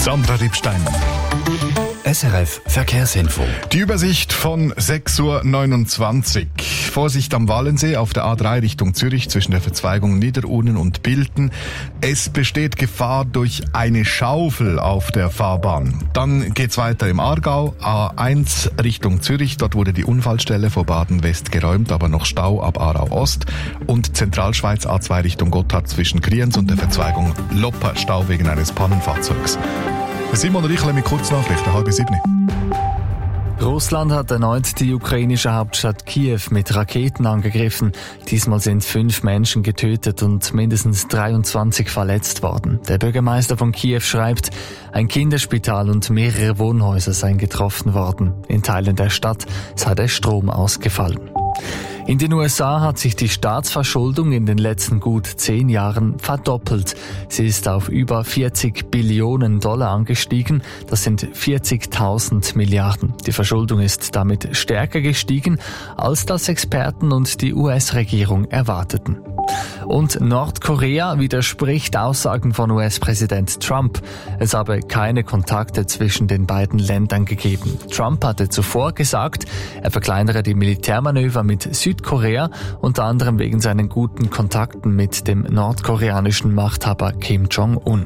Sandra Riebstein. SRF Verkehrsinfo. Die Übersicht von 6.29 Uhr. Vorsicht am Wallensee auf der A3 Richtung Zürich zwischen der Verzweigung Niederurnen und Bilten. Es besteht Gefahr durch eine Schaufel auf der Fahrbahn. Dann geht's weiter im Aargau. A1 Richtung Zürich. Dort wurde die Unfallstelle vor Baden-West geräumt, aber noch Stau ab Aarau Ost. Und Zentralschweiz A2 Richtung Gotthard zwischen Kriens und der Verzweigung Lopper. Stau wegen eines Pannenfahrzeugs. Simon Riechler mit Kurznachrichten, 6:30. Russland hat erneut die ukrainische Hauptstadt Kiew mit Raketen angegriffen. Diesmal sind 5 Menschen getötet und mindestens 23 verletzt worden. Der Bürgermeister von Kiew schreibt, ein Kinderspital und mehrere Wohnhäuser seien getroffen worden. In Teilen der Stadt sei der Strom ausgefallen. In den USA hat sich die Staatsverschuldung in den letzten gut 10 Jahren verdoppelt. Sie ist auf über $40 Billionen angestiegen. Das sind 40.000 Milliarden. Die Verschuldung ist damit stärker gestiegen, als das Experten und die US-Regierung erwarteten. Und Nordkorea widerspricht Aussagen von US-Präsident Trump. Es habe keine Kontakte zwischen den beiden Ländern gegeben. Trump hatte zuvor gesagt, er verkleinere die Militärmanöver mit Südkorea, unter anderem wegen seinen guten Kontakten mit dem nordkoreanischen Machthaber Kim Jong-un.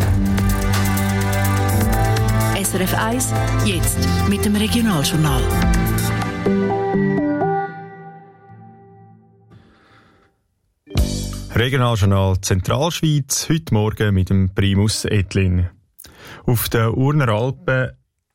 SRF 1, jetzt mit dem Regionaljournal. Regionaljournal Zentralschweiz, heute Morgen mit dem Primus Ettlin. Auf den Urner Alpen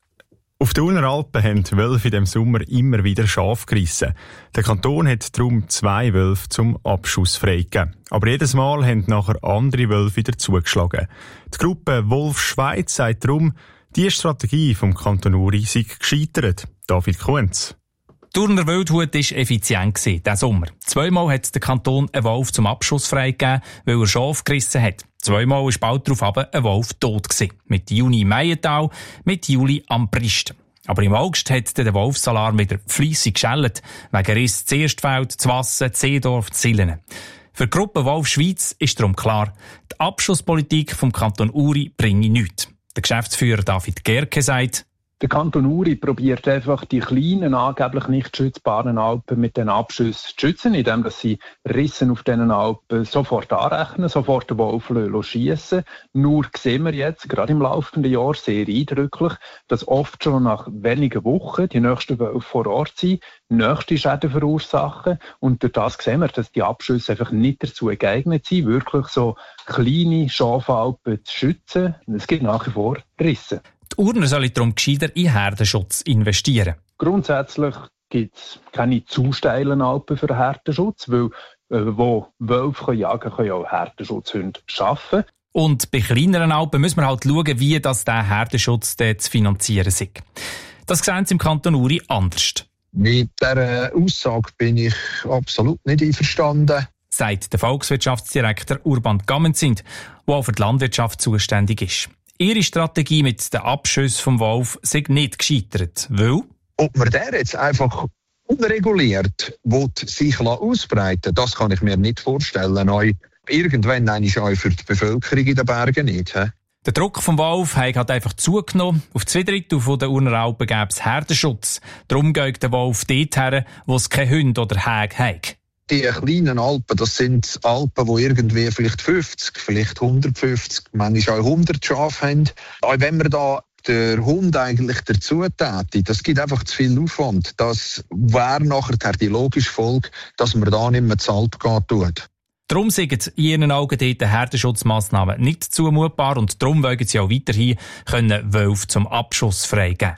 haben die Wölfe in diesem Sommer immer wieder Schafe gerissen. Der Kanton hat darum 2 Wölfe zum Abschuss freigegeben. Aber jedes Mal haben nachher andere Wölfe wieder zugeschlagen. Die Gruppe Wolf Schweiz sagt darum, die Strategie vom Kanton Uri sei gescheitert. David Kuhns. Die Urner Wildhut war effizient diesen Sommer. 2-mal hat der Kanton einen Wolf zum Abschuss freigegeben, weil er Schafe gerissen hat. 2-mal war bald darauf aber ein Wolf tot gewesen. Mit Juni im Meiental, mit Juli am Brist. Aber im August hat der Wolfsalarm wieder fleissig geschellt, wegen Riss Zierstfeld, Zwassen, Zeedorf, Zillenen. Für die Gruppe Wolf Schweiz ist darum klar, die Abschusspolitik vom Kanton Uri bringe nichts. Der Geschäftsführer David Gerke sagt, der Kanton Uri probiert einfach, die kleinen, angeblich nicht schützbaren Alpen mit den Abschüssen zu schützen, indem sie Rissen auf diesen Alpen sofort anrechnen, sofort den Wolf schiessen. Nur sehen wir jetzt, gerade im laufenden Jahr, sehr eindrücklich, dass oft schon nach wenigen Wochen die nächsten Wölfe vor Ort sind, nächste Schäden verursachen. Und durch das sehen wir, dass die Abschüsse einfach nicht dazu geeignet sind, wirklich so kleine Schafalpen zu schützen. Es gibt nach wie vor Risse. Die Urner sollen darum gescheiter in Herdenschutz investieren. Grundsätzlich gibt es keine zu steilen Alpen für Herdenschutz, weil wo Wölfe jagen können auch Herdenschutzhunde arbeiten. Und bei kleineren Alpen müssen wir halt schauen, wie das der Herdenschutz zu finanzieren ist. Das sehen Sie im Kanton Uri anders. Mit dieser Aussage bin ich absolut nicht einverstanden, sagt der Volkswirtschaftsdirektor Urban Gammenzind, der auch für die Landwirtschaft zuständig ist. Ihre Strategie mit den Abschüssen vom Wolf sei nicht gescheitert, weil? Ob man der jetzt einfach unreguliert sich ausbreiten, das kann ich mir nicht vorstellen. Irgendwann auch für die Bevölkerung in den Bergen nicht. He? Der Druck vom Wolf hat halt einfach zugenommen. Auf 2/3 der Urner Alpen gäbe es Herdenschutz. Darum geht der Wolf dort her, wo es keine Hunde oder Häge hat. Die kleinen Alpen, das sind Alpen, die irgendwie vielleicht 50, vielleicht 150, manchmal auch 100 Schafe haben. Auch wenn man da den Hund eigentlich dazu täte, das gibt einfach zu viel Aufwand. Das wäre nachher die logische Folge, dass man da nicht mehr zu Alp tut. Darum sind in Ihren Augen dort Herdenschutzmassnahmen nicht zumutbar und darum wollen Sie auch weiterhin Wölfe zum Abschuss freigeben.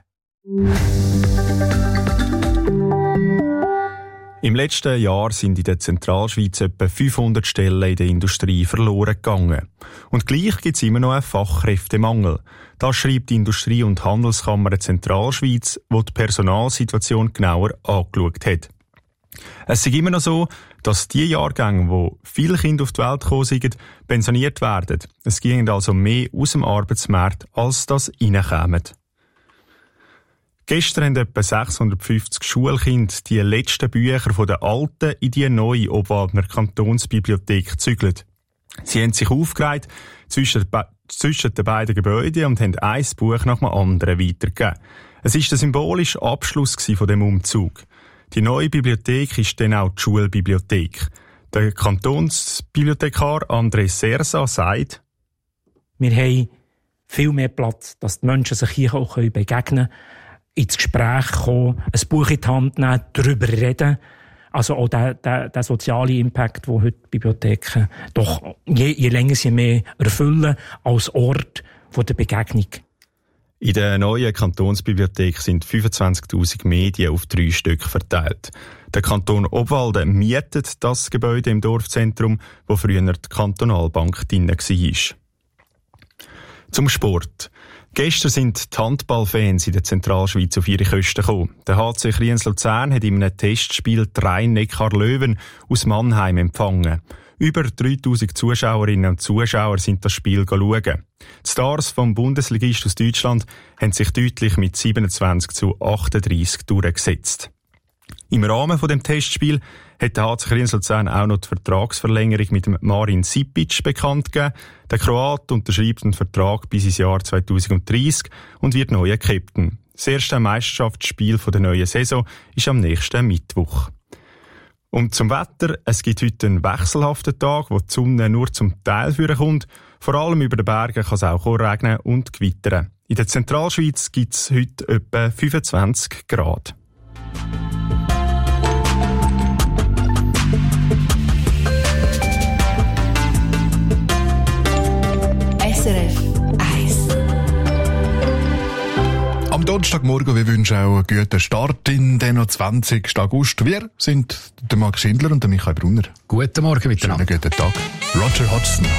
Im letzten Jahr sind in der Zentralschweiz etwa 500 Stellen in der Industrie verloren gegangen. Und gleich gibt es immer noch einen Fachkräftemangel. Das schreibt die Industrie- und Handelskammer Zentralschweiz, die die Personalsituation genauer angeschaut hat. Es ist immer noch so, dass die Jahrgänge, wo viele Kinder auf die Welt gekommen sind, pensioniert werden. Es ging also mehr aus dem Arbeitsmarkt, als das reinkommen. Gestern haben etwa 650 Schulkinder die letzten Bücher von der alten in die neue Obwaldner Kantonsbibliothek gezügelt. Sie haben sich aufgereiht zwischen den beiden Gebäuden und haben ein Buch nach dem anderen weitergegeben. Es war der symbolische Abschluss von dem Umzug. Die neue Bibliothek ist dann auch die Schulbibliothek. Der Kantonsbibliothekar André Sersa sagt: Wir haben viel mehr Platz, dass die Menschen sich hier auch begegnen können, ins Gespräch kommen, ein Buch in die Hand nehmen, darüber reden. Also auch der soziale Impact, den heute Bibliotheken doch je länger sie mehr erfüllen, als Ort der Begegnung. In der neuen Kantonsbibliothek sind 25'000 Medien auf 3 Stück verteilt. Der Kanton Obwalden mietet das Gebäude im Dorfzentrum, wo früher die Kantonalbank drin war. Zum Sport. Gestern sind die Handballfans in der Zentralschweiz auf ihre Kosten gekommen. Der HC Kriens-Luzern hat in einem Testspiel 3 Neckar-Löwen aus Mannheim empfangen. Über 3000 Zuschauerinnen und Zuschauer sind das Spiel schauen. Die Stars vom Bundesligist aus Deutschland haben sich deutlich mit 27:38 durchgesetzt. Im Rahmen von dem Testspiel hat der HC Kriens-Luzern auch noch die Vertragsverlängerung mit dem Marin Sipic bekannt gegeben. Der Kroat unterschreibt einen Vertrag bis ins Jahr 2030 und wird neuer Captain. Das erste Meisterschaftsspiel der neuen Saison ist am nächsten Mittwoch. Und zum Wetter: Es gibt heute einen wechselhaften Tag, wo die Sonne nur zum Teil vorkommt. Vor allem über den Bergen kann es auch regnen und gewittern. In der Zentralschweiz gibt es heute etwa 25 Grad. SRF 1. Am Donnerstagmorgen, wir wünschen auch einen guten Start in den 20. August. Wir sind der Marc Schindler und der Michael Brunner. Guten Morgen miteinander. Schönen guten Tag. Roger Hodgson.